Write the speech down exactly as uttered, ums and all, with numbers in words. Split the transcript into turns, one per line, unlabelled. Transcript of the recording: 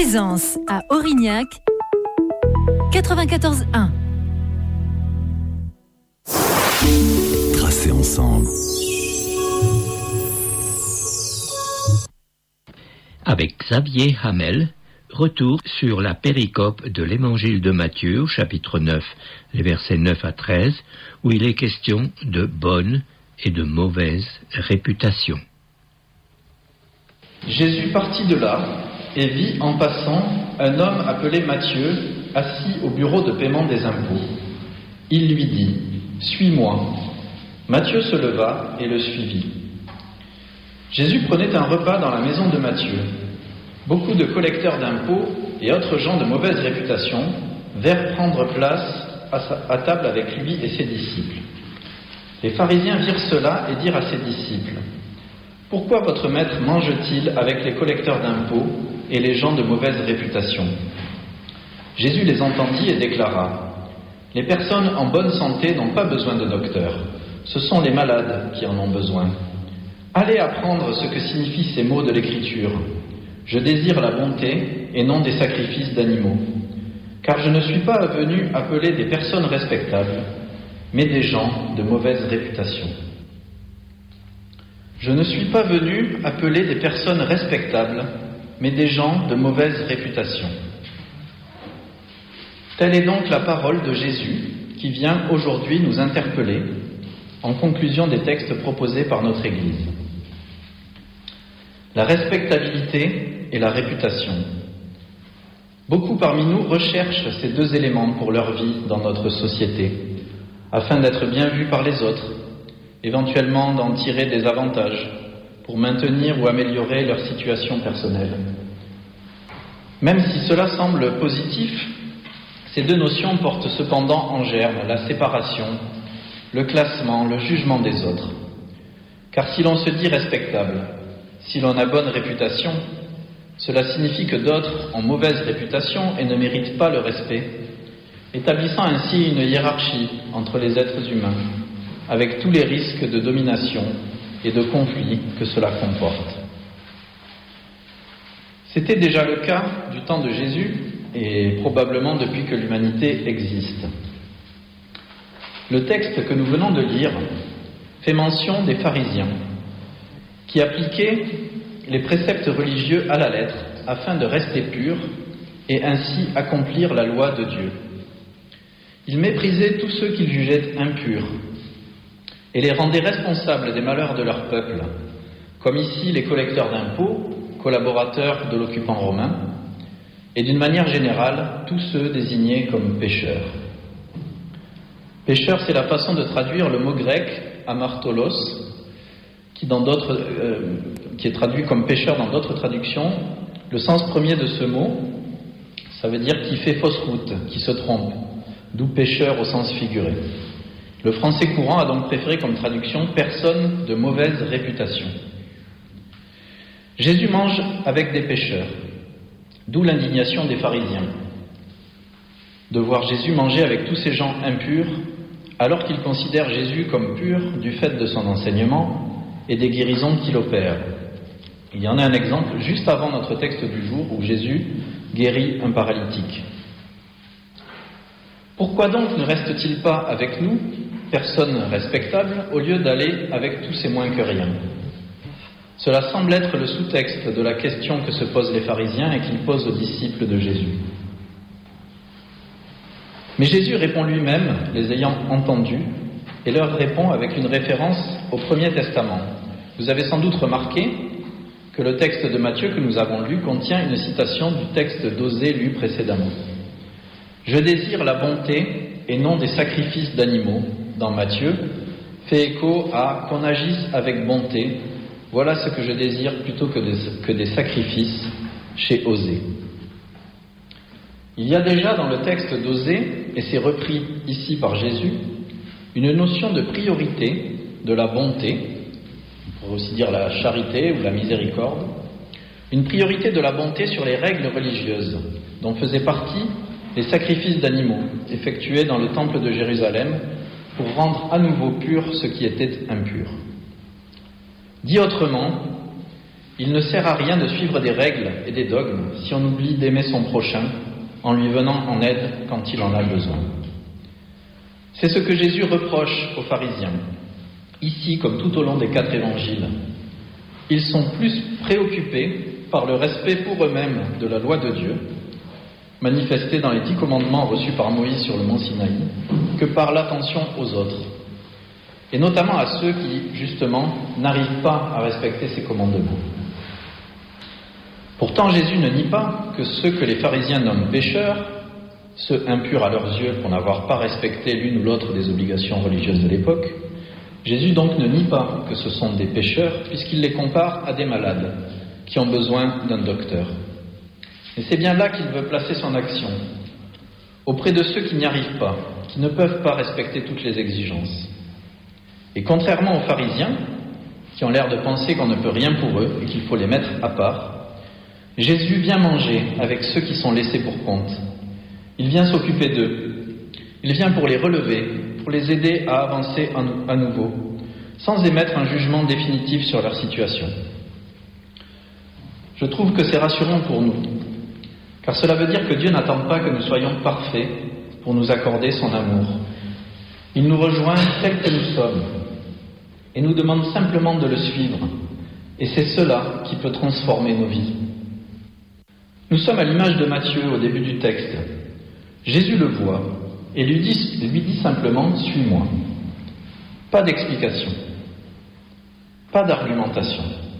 Plaisance à Aurignac, quatre-vingt-quatorze un.
Tracés ensemble.
Avec Xavier Hamel, retour sur la péricope de l'évangile de Matthieu, au chapitre neuf, les versets neuf à treize, où il est question de bonne et de mauvaise réputation.
Jésus partit de là et vit en passant un homme appelé Matthieu, assis au bureau de paiement des impôts. Il lui dit « Suis-moi ». Matthieu se leva et le suivit. Jésus prenait un repas dans la maison de Matthieu. Beaucoup de collecteurs d'impôts et autres gens de mauvaise réputation vinrent prendre place à, sa, à table avec lui et ses disciples. Les pharisiens virent cela et dirent à ses disciples « Pourquoi votre maître mange-t-il avec les collecteurs d'impôts et les gens de mauvaise réputation ?» Jésus les entendit et déclara « Les personnes en bonne santé n'ont pas besoin de docteur, ce sont les malades qui en ont besoin. Allez apprendre ce que signifient ces mots de l'Écriture. Je désire la bonté et non des sacrifices d'animaux, car je ne suis pas venu appeler des personnes respectables, mais des gens de mauvaise réputation. Je ne suis pas venu appeler des personnes respectables, mais des gens de mauvaise réputation. Telle est donc la parole de Jésus qui vient aujourd'hui nous interpeller en conclusion des textes proposés par notre Église. La respectabilité et la réputation. Beaucoup parmi nous recherchent ces deux éléments pour leur vie dans notre société, afin d'être bien vus par les autres, éventuellement d'en tirer des avantages pour maintenir ou améliorer leur situation personnelle. Même si cela semble positif, ces deux notions portent cependant en germe la séparation, le classement, le jugement des autres. Car si l'on se dit respectable, si l'on a bonne réputation, cela signifie que d'autres ont mauvaise réputation et ne méritent pas le respect, établissant ainsi une hiérarchie entre les êtres humains, avec tous les risques de domination et de conflit que cela comporte. C'était déjà le cas du temps de Jésus et probablement depuis que l'humanité existe. Le texte que nous venons de lire fait mention des pharisiens qui appliquaient les préceptes religieux à la lettre afin de rester purs et ainsi accomplir la loi de Dieu. Ils méprisaient tous ceux qu'ils jugeaient impurs et les rendaient responsables des malheurs de leur peuple, comme ici les collecteurs d'impôts, collaborateurs de l'occupant romain, et d'une manière générale, tous ceux désignés comme pécheurs. Pécheur, c'est la façon de traduire le mot grec amartolos, qui, dans d'autres, euh, qui est traduit comme pécheur dans d'autres traductions. Le sens premier de ce mot, ça veut dire qui fait fausse route, qui se trompe, d'où pécheur au sens figuré. Le français courant a donc préféré comme traduction personne de mauvaise réputation. Jésus mange avec des pécheurs, d'où l'indignation des pharisiens de voir Jésus manger avec tous ces gens impurs, alors qu'ils considèrent Jésus comme pur du fait de son enseignement et des guérisons qu'il opère. Il y en a un exemple juste avant notre texte du jour où Jésus guérit un paralytique. Pourquoi donc ne reste-t-il pas avec nous, personnes respectables, au lieu d'aller avec tous ces moins que rien ? Cela semble être le sous-texte de la question que se posent les pharisiens et qu'ils posent aux disciples de Jésus. Mais Jésus répond lui-même, les ayant entendus, et leur répond avec une référence au Premier Testament. Vous avez sans doute remarqué que le texte de Matthieu que nous avons lu contient une citation du texte d'Osée lu précédemment. « Je désire la bonté et non des sacrifices d'animaux » dans Matthieu, fait écho à « qu'on agisse avec bonté ». Voilà ce que je désire plutôt que des, que des sacrifices chez Osée. Il y a déjà dans le texte d'Osée, et c'est repris ici par Jésus, une notion de priorité de la bonté, on pourrait aussi dire la charité ou la miséricorde, une priorité de la bonté sur les règles religieuses, dont faisaient partie les sacrifices d'animaux effectués dans le temple de Jérusalem pour rendre à nouveau pur ce qui était impur. Dit autrement, Il ne sert à rien de suivre des règles et des dogmes si on oublie d'aimer son prochain en lui venant en aide quand il en a besoin. C'est ce que Jésus reproche aux pharisiens, ici comme tout au long des quatre évangiles. Ils sont plus préoccupés par le respect pour eux-mêmes de la loi de Dieu, manifestée dans les dix commandements reçus par Moïse sur le mont Sinaï, que par l'attention aux autres, et notamment à ceux qui, justement, n'arrivent pas à respecter ces commandements. Pourtant, Jésus ne nie pas que ceux que les pharisiens nomment pécheurs, ceux impurs à leurs yeux pour n'avoir pas respecté l'une ou l'autre des obligations religieuses de l'époque, Jésus donc ne nie pas que ce sont des pécheurs, puisqu'il les compare à des malades qui ont besoin d'un docteur. Et c'est bien là qu'il veut placer son action, auprès de ceux qui n'y arrivent pas, qui ne peuvent pas respecter toutes les exigences. Et contrairement aux pharisiens, qui ont l'air de penser qu'on ne peut rien pour eux et qu'il faut les mettre à part, Jésus vient manger avec ceux qui sont laissés pour compte. Il vient s'occuper d'eux. Il vient pour les relever, pour les aider à avancer à nouveau, sans émettre un jugement définitif sur leur situation. Je trouve que c'est rassurant pour nous, car cela veut dire que Dieu n'attend pas que nous soyons parfaits pour nous accorder son amour. Il nous rejoint tels que nous sommes et nous demande simplement de le suivre, et c'est cela qui peut transformer nos vies. Nous sommes à l'image de Matthieu au début du texte. Jésus le voit et lui dit, lui dit simplement « Suis-moi ». Pas d'explication, pas d'argumentation.